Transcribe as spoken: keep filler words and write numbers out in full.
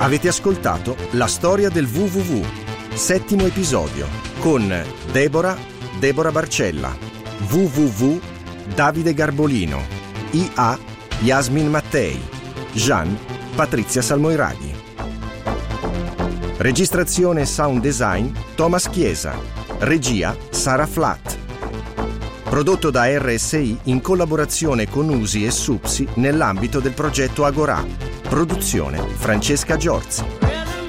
Avete ascoltato La storia del vu vu vu, settimo episodio, con Deborah, Deborah Barcella, vu vu vu, Davide Garbolino, I A, Yasmin Mattei, Jean, Patrizia Salmoiraghi. Registrazione e sound design, Thomas Chiesa. Regia, Sara Flatt. Prodotto da R S I in collaborazione con U S I e SUPSI nell'ambito del progetto Agorà. Produzione Francesca Giorzi.